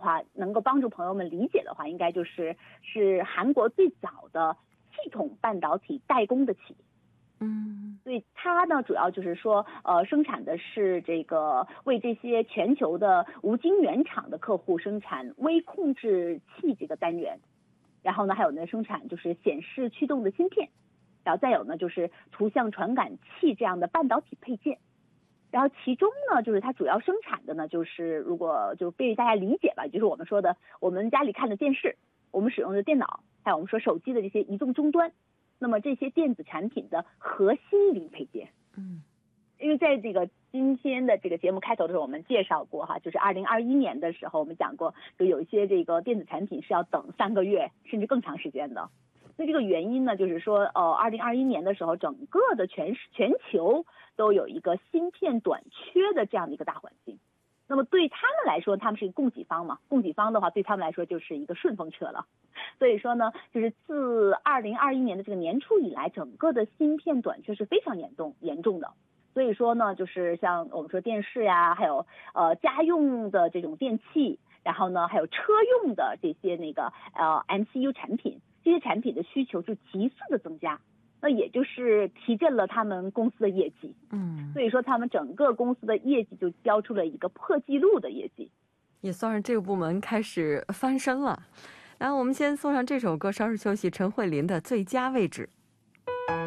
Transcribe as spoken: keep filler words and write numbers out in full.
话，能够帮助朋友们理解的话，应该就是是韩国最早的系统半导体代工的企业。 嗯， 所以它呢，主要就是说，呃，生产的是这个为这些全球的无晶圆厂的客户生产微控制器这个单元，然后呢，还有呢生产就是显示驱动的芯片，然后再有呢就是图像传感器这样的半导体配件。然后其中呢，就是它主要生产的呢，就是如果就便于大家理解吧，就是我们说的我们家里看的电视，我们使用的电脑，还有我们说手机的这些移动终端。那么这些电子产品的核心零配件， 嗯， 因为在这个今天的这个节目开头的时候，我们介绍过哈，就是二零二一年的时候，我们讲过，就有一些这个电子产品是要等三个月甚至更长时间的。那这个原因呢，就是说，呃，二零二一年的时候，整个的全全球都有一个芯片短缺的这样的一个大环境。那么对他们来说，他们是一个供给方嘛，供给方的话，对他们来说就是一个顺风车了。所以说呢，就是自二零二一年的这个年初以来，整个的芯片短缺是非常严重严重的。所以说呢，就是像我们说电视呀，还有呃家用的这种电器，然后呢还有车用的这些那个呃 M C U 产品，这些产品的需求就急速的增加。那也就是提振了他们公司的业绩， 嗯， 所以说他们整个公司的业绩就交出了一个破纪录的业绩， 也算是这个部门开始翻身了。然后我们先送上这首歌，稍事休息，陈慧琳的《最佳位置》。